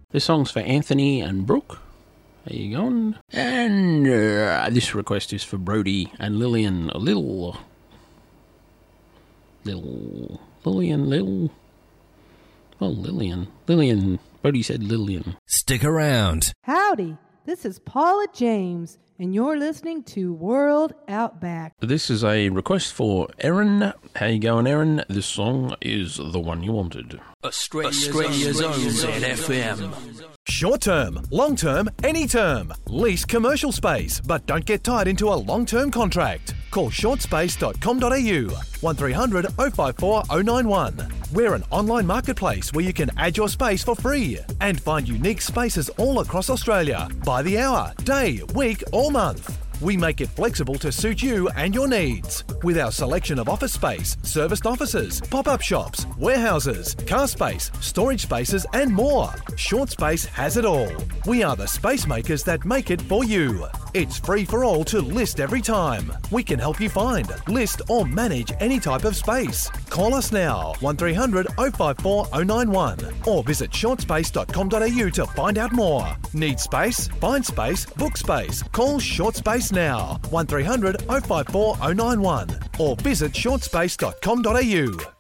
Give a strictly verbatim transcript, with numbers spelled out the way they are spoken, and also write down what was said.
This song's for Anthony and Brooke. How you going? And uh, this request is for Brody and Lillian. A little... Little... Lillian, little... Oh, Lillian. Lillian. Brody said Lillian. Stick around. Howdy. This is Paula James, and you're listening to World Outback. This is a request for Erin. How you going, Erin? This song is the one you wanted. Australia's, Australia's own Z F M. Short term, long term, any term. Lease commercial space, but don't get tied into a long term contract. Call short space dot com dot a u one three hundred oh five four oh nine one. We're an online marketplace where you can add your space for free and find unique spaces all across Australia by the hour, day, week or month. We make it flexible to suit you and your needs. With our selection of office space, serviced offices, pop-up shops, warehouses, car space, storage spaces and more. Short Space has it all. We are the space makers that make it for you. It's free for all to list every time. We can help you find, list or manage any type of space. Call us now, one three hundred oh five four oh nine one or visit short space dot com dot a u to find out more. Need space? Find space, book space. Call Short Space now, one three hundred oh five four oh nine one or visit short space dot com dot a u.